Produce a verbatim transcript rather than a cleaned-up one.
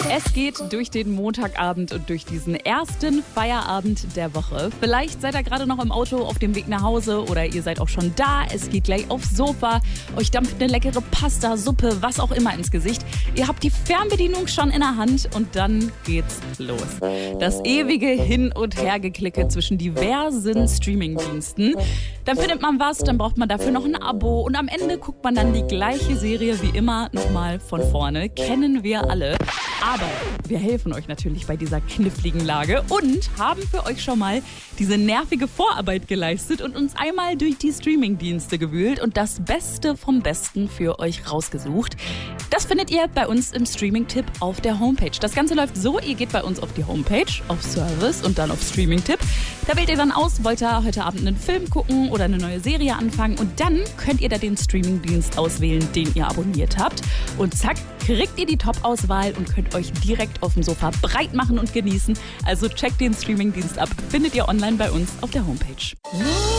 Es geht durch den Montagabend und durch diesen ersten Feierabend der Woche. Vielleicht seid ihr gerade noch im Auto auf dem Weg nach Hause oder ihr seid auch schon da. Es geht gleich aufs Sofa. Euch dampft eine leckere Pasta, Suppe, was auch immer ins Gesicht. Ihr habt die Fernbedienung schon in der Hand und dann geht's los. Das ewige Hin- und Hergeklicke zwischen diversen Streamingdiensten. Dann findet man was, dann braucht man dafür noch ein Abo und am Ende guckt man dann die gleiche Serie wie immer nochmal von vorne. Kennen wir alle. Aber wir helfen euch natürlich bei dieser kniffligen Lage und haben für euch schon mal diese nervige Vorarbeit geleistet und uns einmal durch die Streamingdienste gewühlt und das Beste vom Besten für euch rausgesucht. Das findet ihr bei uns im Streaming-Tipp auf der Homepage. Das Ganze läuft so, ihr geht bei uns auf die Homepage, auf Service und dann auf Streaming-Tipp. Da wählt ihr dann aus, wollt ihr heute Abend einen Film gucken oder eine neue Serie anfangen und dann könnt ihr da den Streamingdienst auswählen, den ihr abonniert habt. Und zack, kriegt ihr die Top-Auswahl und könnt euch direkt auf dem Sofa breit machen und genießen. Also checkt den Streamingdienst ab, findet ihr online bei uns auf der Homepage.